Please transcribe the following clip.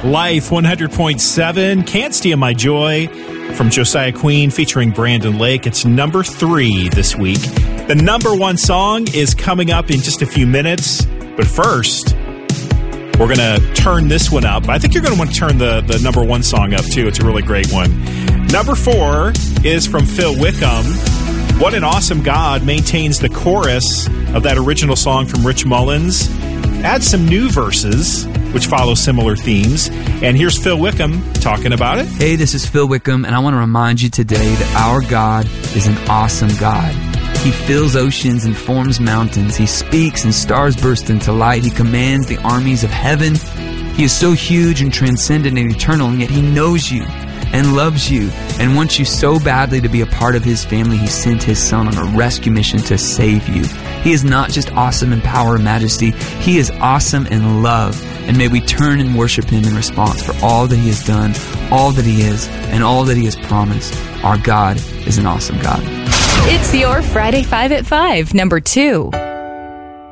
Life 100.7, Can't Steal My Joy from Josiah Queen featuring Brandon Lake. It's number 3 this week. The number 1 song is coming up in just a few minutes. But first, we're going to turn this one up. I think you're going to want to turn the number 1 song up, too. It's a really great one. Number 4 is from Phil Wickham. What an Awesome God maintains the chorus of that original song from Rich Mullins. Adds some new verses, which follow similar themes. And here's Phil Wickham talking about it. Hey, this is Phil Wickham, and I want to remind you today that our God is an awesome God. He fills oceans and forms mountains. He speaks and stars burst into light. He commands the armies of heaven. He is so huge and transcendent and eternal, and yet He knows you and loves you and wants you so badly to be a part of His family. He sent His Son on a rescue mission to save you. He is not just awesome in power and majesty. He is awesome in love. And may we turn and worship Him in response for all that He has done, all that He is, and all that He has promised. Our God is an awesome God. It's your Friday 5 at 5, number 2.